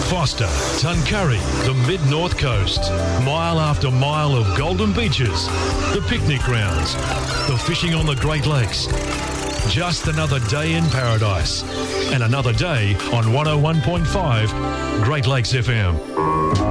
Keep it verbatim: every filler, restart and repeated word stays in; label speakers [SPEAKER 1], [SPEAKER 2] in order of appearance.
[SPEAKER 1] Foster, Tuncurry, the mid-north coast, mile after mile of golden beaches, the picnic grounds, the fishing on the Great Lakes. Just another day in paradise and another day on one oh one point five Great Lakes F M.